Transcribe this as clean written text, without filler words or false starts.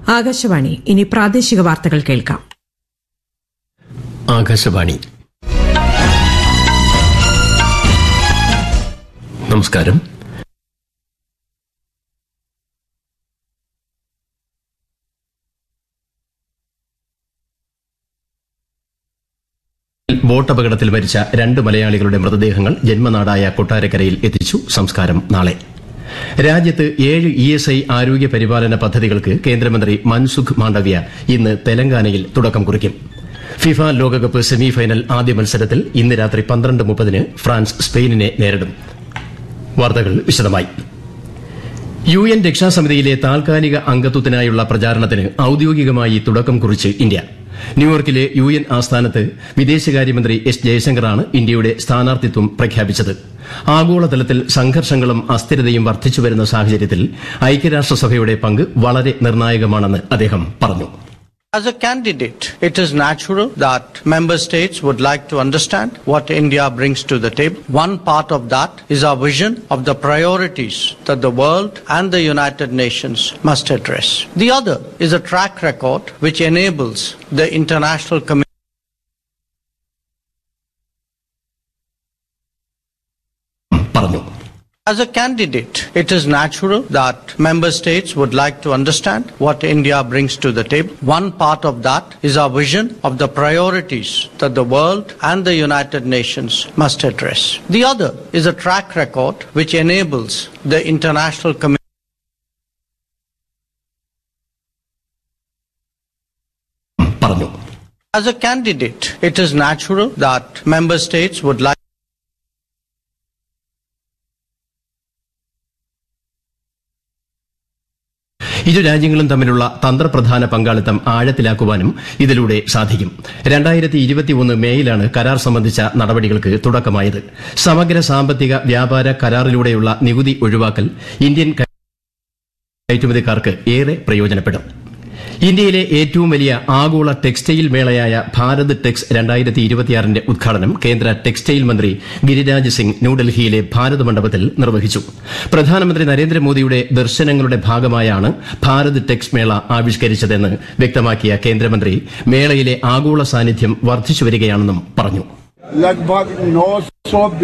ആകാശവാണി. ഇനി പ്രാദേശിക വാർത്തകൾ കേൾക്കാം. ആകാശവാണി. നമസ്കാരം. ബോട്ടപകടത്തിൽ മരിച്ച 2 മലയാളികളുടെ മൃതദേഹങ്ങൾ ജന്മനാടായ കൊട്ടാരക്കരയിൽ എത്തിച്ചു. സംസ്കാരം നാളെ. രാജ്യത്ത് 7 ESI ആരോഗ്യ പരിപാലന പദ്ധതികൾക്ക് കേന്ദ്രമന്ത്രി മൻസുഖ് മാണ്ഡവ്യ ഇന്ന് തെലങ്കാനയിൽ തുടക്കം കുറിക്കും. ഫിഫ ലോകകപ്പ് സെമിഫൈനൽ ആദ്യ മത്സരത്തിൽ ഇന്ന് രാത്രി 12:30 ഫ്രാൻസ് സ്പെയിനിനെ നേരിടും. വാർത്തകൾ വിശദമായി. UN രക്ഷാസമിതിയിലെ താൽക്കാലിക അംഗത്വത്തിനായുള്ള പ്രചാരണത്തിന് ഔദ്യോഗികമായി തുടക്കം കുറിച്ച് ഇന്ത്യ. ന്യൂയോർക്കിലെ UN ആസ്ഥാനത്ത് വിദേശകാര്യമന്ത്രി S. ജയശങ്കറാണ് ഇന്ത്യയുടെ സ്ഥാനാർത്ഥിത്വം പ്രഖ്യാപിച്ചത്. ആഗോളതലത്തിൽ സംഘർഷങ്ങളും അസ്ഥിരതയും വർദ്ധിച്ചുവരുന്ന സാഹചര്യത്തിൽ ഐക്യരാഷ്ട്രസഭയുടെ പങ്ക് വളരെ നിർണായകമാണെന്ന് അദ്ദേഹം പറഞ്ഞു. As a candidate, it is natural that member states would like to understand what India brings to the table. One part of that is our vision of the priorities that the world and the United Nations must address. The other is a track record which enables the international community. As a candidate, it is natural that member states would like to understand what India brings to the table. One part of that is our vision of the priorities that the world and the United Nations must address. The other is a track record which enables the international community. As a candidate, it is natural that member states would like ഇരു രാജ്യങ്ങളും തമ്മിലുള്ള തന്ത്രപ്രധാന പങ്കാളിത്തം ആഴത്തിലാക്കുവാനും ഇതിലൂടെ സാധിക്കും. 2021 മേയിലാണ് കരാർ സംബന്ധിച്ച നടപടികൾക്ക് തുടക്കമായത്. സമഗ്ര സാമ്പത്തിക വ്യാപാര കരാറിലൂടെയുള്ള നികുതി ഒഴിവാക്കൽ ഇന്ത്യൻ കയറ്റുമതിക്കാർക്ക് ഏറെ പ്രയോജനപ്പെടും. ഇന്ത്യയിലെ ഏറ്റവും വലിയ ആഗോള ടെക്സ്റ്റൈൽ മേളയായ ഭാരത് ടെക്സ് 2026ന്റെ ഉദ്ഘാടനം കേന്ദ്ര ടെക്സ്റ്റൈൽ മന്ത്രി ഗിരിരാജ് സിംഗ് ന്യൂഡൽഹിയിലെ ഭാരത് മണ്ഡപത്തിൽ നിർവഹിച്ചു. പ്രധാനമന്ത്രി നരേന്ദ്രമോദിയുടെ ദർശനങ്ങളുടെ ഭാഗമായാണ് ഭാരത് ടെക്സ് മേള ആവിഷ്കരിച്ചതെന്ന് വ്യക്തമാക്കിയ കേന്ദ്രമന്ത്രി മേളയിലെ ആഗോള സാന്നിധ്യം വർദ്ധിച്ചുവരികയാണെന്നും പറഞ്ഞു.